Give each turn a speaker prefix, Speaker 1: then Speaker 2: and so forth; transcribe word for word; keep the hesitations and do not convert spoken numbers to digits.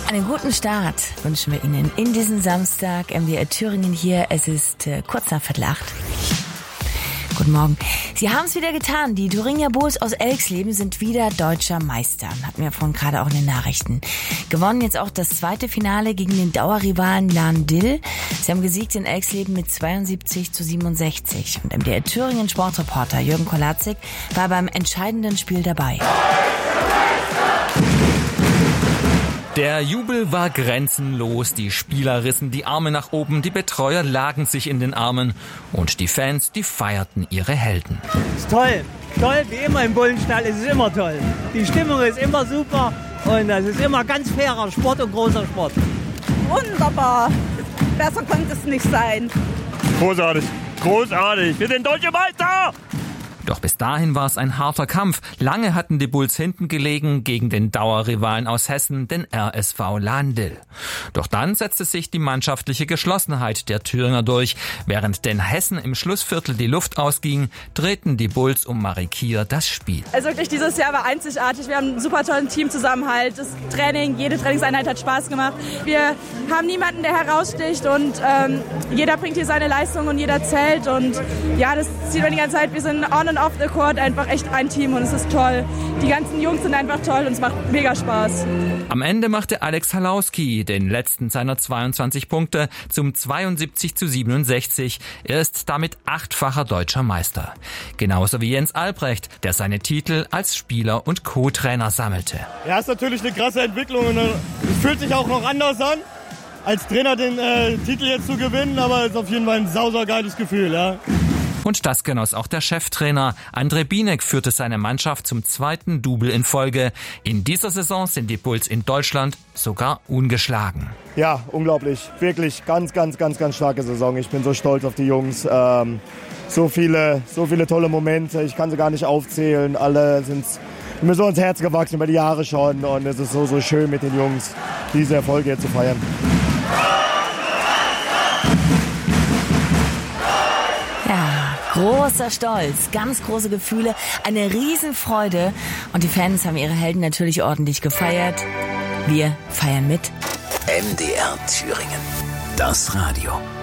Speaker 1: Einen guten Start wünschen wir Ihnen in diesen Samstag. M D R Thüringen hier. Es ist äh, kurz nach Viertel acht. Guten Morgen. Sie haben es wieder getan. Die Thüringer Bulls aus Elxleben sind wieder deutscher Meister. Hatten wir vorhin gerade auch in den Nachrichten. Gewonnen jetzt auch das zweite Finale gegen den Dauerrivalen Lahn-Dill. Sie haben gesiegt in Elxleben mit zweiundsiebzig zu siebenundsechzig. Und M D R Thüringen Sportreporter Jürgen Kolatzig war beim entscheidenden Spiel dabei.
Speaker 2: Der Jubel war grenzenlos, die Spieler rissen die Arme nach oben, die Betreuer lagen sich in den Armen und die Fans, die feierten ihre Helden.
Speaker 3: Ist toll, toll, wie immer im Bullenstall, es ist immer toll. Die Stimmung ist immer super und es ist immer ganz fairer Sport und großer Sport.
Speaker 4: Wunderbar, besser konnte es nicht sein.
Speaker 5: Großartig, großartig, wir sind deutsche Meister!
Speaker 2: Doch bis dahin war es ein harter Kampf. Lange hatten die Bulls hinten gelegen gegen den Dauerrivalen aus Hessen, den R S V Lahn-Dill. Doch dann setzte sich die mannschaftliche Geschlossenheit der Thüringer durch. Während den Hessen im Schlussviertel die Luft ausging, drehten die Bulls um Marie Kier das Spiel.
Speaker 6: Also wirklich, dieses Jahr war einzigartig. Wir haben einen super tollen Teamzusammenhalt. Das Training, jede Trainingseinheit hat Spaß gemacht. Wir haben niemanden, der heraussticht und ähm, jeder bringt hier seine Leistung und jeder zählt. Und ja, das sieht man die ganze Zeit. Wir sind on and off the court einfach echt ein Team und es ist toll. Die ganzen Jungs sind einfach toll und es macht mega Spaß.
Speaker 2: Am Ende machte Alex Halauski den letzten seiner zweiundzwanzig Punkte zum zweiundsiebzig zu siebenundsechzig. Er ist damit achtfacher deutscher Meister. Genauso wie Jens Albrecht, der seine Titel als Spieler und Co-Trainer sammelte.
Speaker 5: Ja, ist natürlich eine krasse Entwicklung und es fühlt sich auch noch anders an, als Trainer den äh, Titel jetzt zu gewinnen, aber es ist auf jeden Fall ein sausageiles Gefühl, ja.
Speaker 2: Und das genoss auch der Cheftrainer. André Binek führte seine Mannschaft zum zweiten Double in Folge. In dieser Saison sind die Bulls in Deutschland sogar ungeschlagen.
Speaker 5: Ja, unglaublich. Wirklich ganz, ganz, ganz, ganz starke Saison. Ich bin so stolz auf die Jungs. Ähm, so viele, so viele tolle Momente. Ich kann sie gar nicht aufzählen. Alle sind mir so ins Herz gewachsen über die Jahre schon. Und es ist so, so schön mit den Jungs, diese Erfolge hier zu feiern.
Speaker 1: Großer Stolz, ganz große Gefühle, eine Riesenfreude und die Fans haben ihre Helden natürlich ordentlich gefeiert. Wir feiern mit.
Speaker 7: M D R Thüringen, das Radio.